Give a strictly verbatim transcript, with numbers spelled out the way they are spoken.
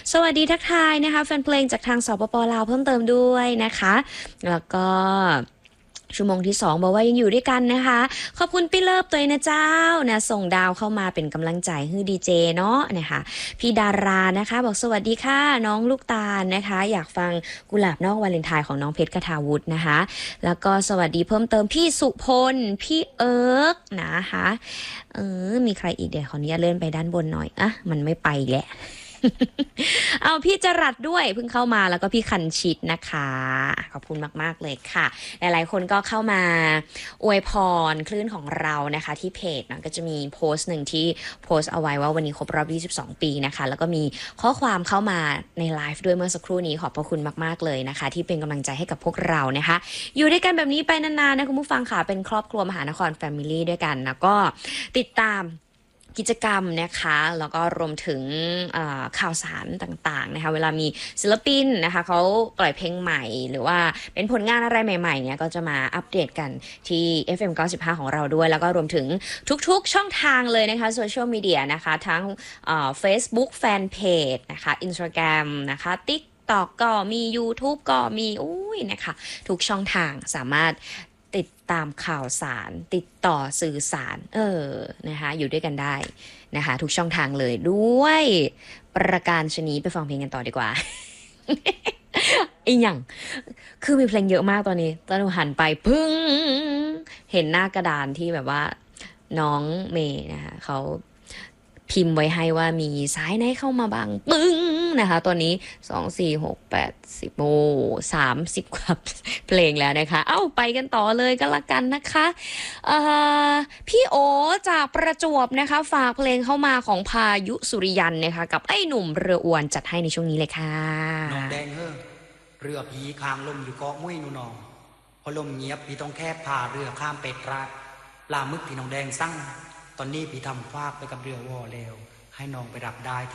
สวัสดีทักทายนะคะแฟนเพลงจากทางสปปลาวเพิ่มเติมด้วยนะคะแล้วก็ชั่วโมงที่สองบอกว่ายังอยู่ด้วยกันนะคะขอบคุณพี่เลิฟตัวเองนะเจ้านะส่งดาวเข้ามาเป็นกำลังใจให้ดีเจเนาะนะคะพี่ดารานะคะบอกสวัสดีค่ะน้องลูกตาลนะคะอยากฟังกุหลาบนอกวาเลนไทน์ของน้องเพชรคทาวุฒินะคะแล้วก็สวัสดีเพิ่มเติมพี่สุพลพี่เอิร์กนะคะเออมีใครอีกเดี๋ยวขออนุญาตเลื่อนไปด้านบนหน่อยอ่ะมันไม่ไปแหละ เอาพี่จรัสด้วยเพิ่งเข้ามาแล้วก็พี่คันชิดนะคะขอบคุณมากๆเลยค่ะหลายๆคนก็เข้ามาอวยพรคลื่นของเรานะคะที่เพจนะก็จะมีโพสต์หนึ่งที่โพสต์เอาไว้ว่าวันนี้ครบรอบยี่สิบสองปีนะคะแล้วก็มีข้อความเข้ามาในไลฟ์ด้วยเมื่อสักครู่นี้ขอบพระคุณมากๆเลยนะคะที่เป็นกำลังใจให้กับพวกเรานะคะอยู่ด้วยกันแบบนี้ไปนานๆนะคุณผู้ฟังค่ะเป็นครอบครัวมหานครแฟมิลี่ด้วยกันแล้วก็ติดตามกิจกรรมนะคะแล้วก็รวมถึงข่าวสารต่างๆนะคะเวลามีศิลปินนะคะเขาปล่อยเพลงใหม่หรือว่าเป็นผลงานอะไรใหม่ๆเนี่ยก็จะมาอัปเดตกันที่ เอฟ เอ็ม เก้าสิบห้า ของเราด้วยแล้วก็รวมถึงทุกๆช่องทางเลยนะคะโซเชียลมีเดียนะคะทั้งเฟซบุ๊กแฟนเพจนะคะ Instagram นะคะ TikTok ก็มี YouTube ก็มีอุ้ยนะคะทุกช่องทางสามารถติดตามข่าวสารติดต่อสื่อสารเออนะคะอยู่ด้วยกันได้นะคะทุกช่องทางเลยด้วยประการชนีไปฟังเพลงกันต่อดีกว่า อีหยังคือมีเพลงเยอะมากตอนนี้ตอนหนูหันไปพึ่งเห็นหน้ากระดานที่แบบว่าน้องเมย์นะคะเขาพิมพ์ไว้ให้ว่ามีสายไหนเข้ามาบ้างปึ้งนะคะตัวนี้สองสี่หกแปดสิบโอ้สามสิบกว่าเพลงแล้วนะคะเอ้าไปกันต่อเลยก็แล้วกันนะคะพี่โอจากประจวบนะคะฝากเพลงเข้ามาของพายุสุริยันนะคะกับไอ้หนุ่มเรืออวนจัดให้ในช่วงนี้เลยค่ะน้องแดงเฮ้อเรือผีคางลมอยู่เกาะมุ้ยนูนองพอลมเงียบพี่ต้องแคบพาเรือข้ามเป็ดราดปลาหมึกที่น้องแดงสั่งตอนนี้พี่ทำฟากไปกับเรือวอแล้วให้น้องไปรับได้